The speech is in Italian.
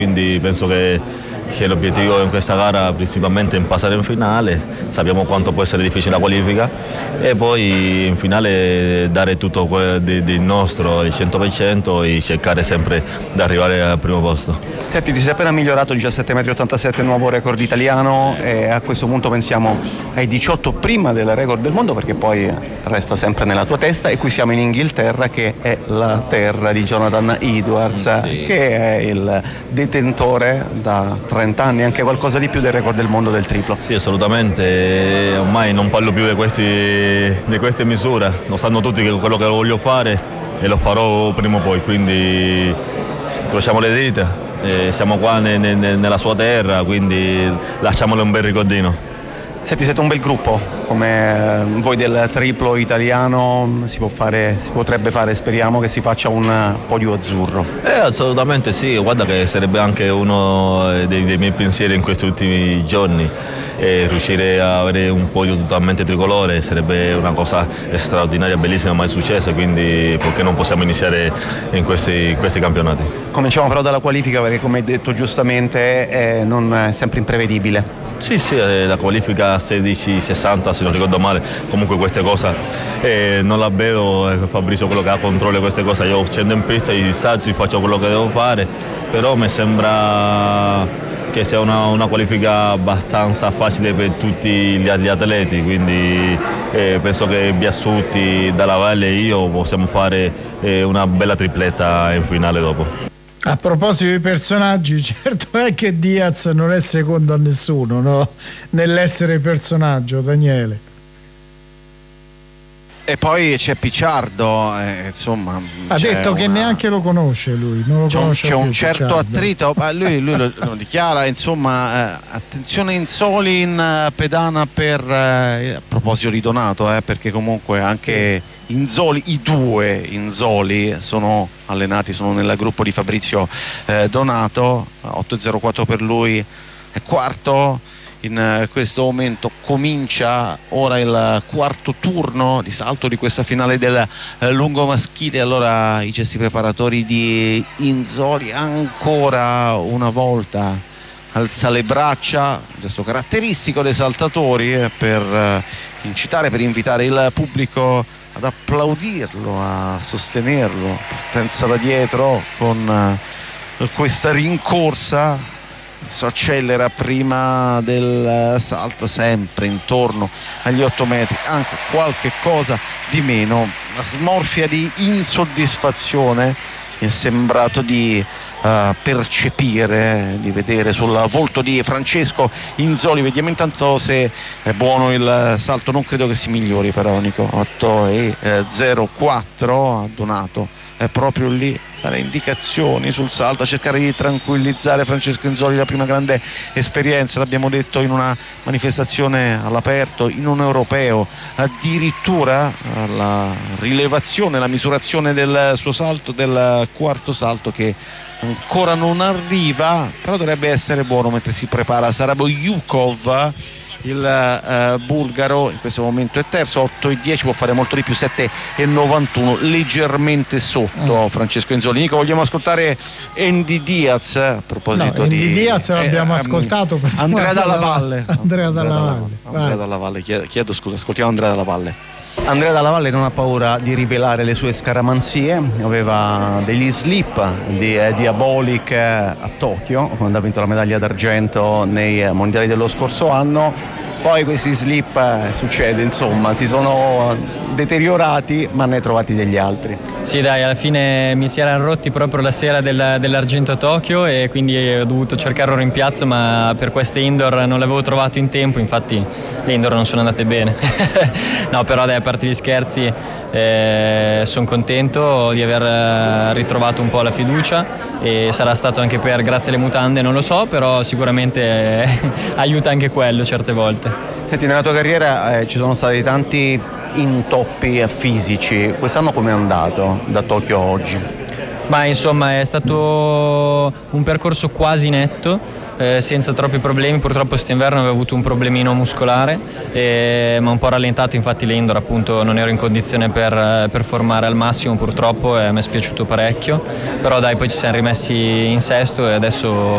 quindi penso che l'obiettivo in questa gara principalmente è passare in finale. Sappiamo quanto può essere difficile la qualifica e poi in finale dare tutto di nostro, il 100% e cercare sempre di arrivare al primo posto. Senti, ti sei appena migliorato 17,87 m, nuovo record italiano, e a questo punto pensiamo ai 18 prima del record del mondo, perché poi resta sempre nella tua testa, e qui siamo in Inghilterra, che è la terra di Jonathan Edwards, sì, che è il detentore da 30 anni, anche qualcosa di più, del record del mondo del triplo. Sì, assolutamente, ormai non parlo più di queste misure, lo sanno tutti che quello che voglio fare e lo farò prima o poi, quindi incrociamo le dita. Siamo qua nella sua terra, quindi lasciamole un bel ricordino. Senti, siete un bel gruppo, come voi del triplo italiano, si potrebbe fare, speriamo che si faccia un podio azzurro. Assolutamente sì, guarda che sarebbe anche uno dei miei pensieri in questi ultimi giorni. Riuscire a avere un podio totalmente tricolore sarebbe una cosa straordinaria, bellissima, mai successa, quindi perché non possiamo iniziare in questi campionati. Cominciamo però dalla qualifica, perché come hai detto giustamente non è sempre imprevedibile. Sì, la qualifica 16-60 se non ricordo male, comunque queste cose non la vedo, Fabrizio quello che ha controllo di queste cose, io scendo in pista, salto e faccio quello che devo fare, però mi sembra che sia una qualifica abbastanza facile per tutti gli atleti, quindi penso che Biasutti, Dalla Valle e io possiamo fare una bella tripletta in finale dopo. A proposito di personaggi, certo è che Diaz non è secondo a nessuno, no? Nell'essere personaggio, Daniele. E poi c'è Picciardo, insomma. Ha detto che neanche lo conosce lui, non lo conosce. C'è un certo Picciardo. attrito, lui lo dichiara, insomma, attenzione Inzoli in pedana a proposito di Donato, perché comunque anche Inzoli, i due Inzoli sono allenati, sono nel gruppo di Fabrizio Donato, 8,04 per lui, è quarto. In questo momento comincia ora il quarto turno di salto di questa finale del lungo maschile. Allora i gesti preparatori di Inzoli, ancora una volta alza le braccia, gesto caratteristico dei saltatori, per incitare, per invitare il pubblico ad applaudirlo, a sostenerlo. Partenza da dietro con questa rincorsa. Si accelera prima del salto, sempre intorno agli 8 metri, anche qualche cosa di meno. Una smorfia di insoddisfazione mi è sembrato di percepire, di vedere sul volto di Francesco Inzoli. Vediamo intanto se è buono il salto, non credo che si migliori però, Nico. 8,04 ha Donato. È proprio lì dare indicazioni sul salto, a cercare di tranquillizzare Francesco Inzoli, la prima grande esperienza, l'abbiamo detto, in una manifestazione all'aperto, in un europeo, addirittura la rilevazione, la misurazione del suo salto, del quarto salto, che ancora non arriva, però dovrebbe essere buono mentre si prepara Saraboyukov. Il bulgaro in questo momento è terzo, 8,10, può fare molto di più, 7,91, leggermente sotto Francesco Inzoli. Nico, vogliamo ascoltare Andy Diaz a proposito di Andy Diaz l'abbiamo ascoltato. Andrea Dalla Valle. Andrea Dalla Valle. Chiedo scusa, ascoltiamo Andrea Dalla Valle. Andrea Dalla Valle non ha paura di rivelare le sue scaramanzie, aveva degli slip di Diabolic a Tokyo quando ha vinto la medaglia d'argento nei mondiali dello scorso anno. Poi questi slip, succede, insomma, si sono deteriorati, ma ne hai trovati degli altri. Sì, dai, alla fine mi si erano rotti proprio la sera dell'argento a Tokyo, e quindi ho dovuto cercarlo in piazza, ma per queste indoor non l'avevo trovato in tempo, infatti le indoor non sono andate bene. No, però dai, a parte gli scherzi, sono contento di aver ritrovato un po' la fiducia, e sarà stato anche grazie alle mutande, non lo so, però sicuramente aiuta anche quello certe volte. Senti, nella tua carriera ci sono stati tanti intoppi fisici, quest'anno com'è andato da Tokyo a oggi? Ma insomma è stato un percorso quasi netto, senza troppi problemi. Purtroppo quest'inverno avevo avuto un problemino muscolare, ma un po' rallentato, infatti le indoor appunto non ero in condizione per performare al massimo purtroppo, e mi è spiaciuto parecchio, però dai, poi ci siamo rimessi in sesto e adesso